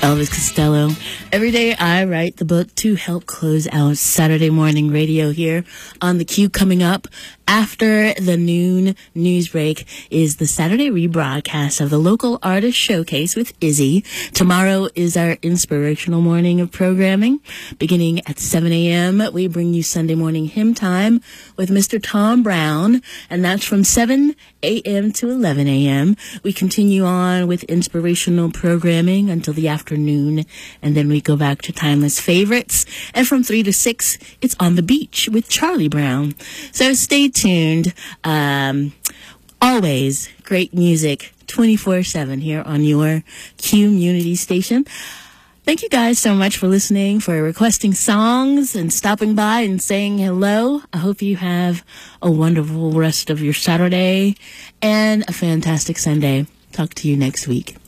Elvis Costello. Every day I write the book to help close out Saturday morning radio here on the Q. Coming up after the noon news break is the Saturday rebroadcast of the Local Artist Showcase with Izzy. Tomorrow is our inspirational morning of programming. Beginning at 7 a.m., we bring you Sunday morning hymn time with Mr. Tom Brown, and that's from 7 a.m. to 11 a.m. We continue on with inspirational programming until the afternoon, and then we go back to timeless favorites. And from 3 to 6, it's On the Beach with Charlie Brown. So stay tuned. Always great music 24/7 here on your community station. Thank you guys so much for listening, for requesting songs and stopping by and saying hello. I hope you have a wonderful rest of your Saturday and a fantastic Sunday. Talk to you next week.